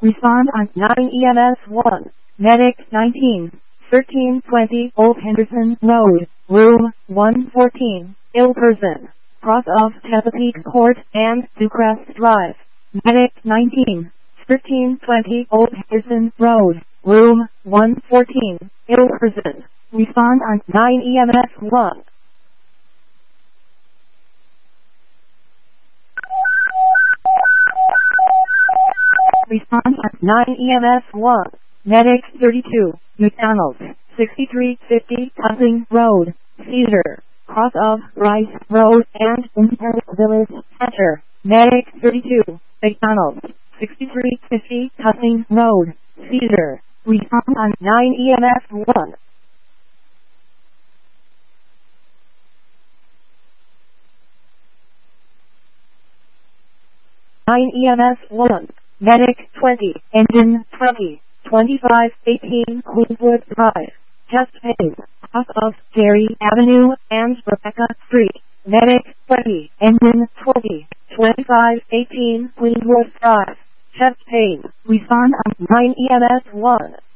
Respond on 9 EMS 1. Medic 19. 1320 Old Henderson Road, Room 114. Ill person. Cross of Chesapeake Court and Ducrest Drive. Medic 19. 1320 Old Henderson Road, Room 114. Ill person. Respond on 9 EMS 1. Respond on 9 EMS 1. Medic 32. McDonald's. 6350 Cussing Road, Cedar. Cross of Rice Road and Imperial Village Center. Medic 32. McDonald's. 6350 Cussing Road, Cedar. Respond on 9 EMS 1. EMS 1. Medic 20. Engine 20. 2518 Queenswood Drive. Chest pain. Cross of Jerry Avenue and Rebecca Street. Medic 20. Engine 20. 2518 Queenswood Drive. Chest pain. Respond on 9 EMS 1.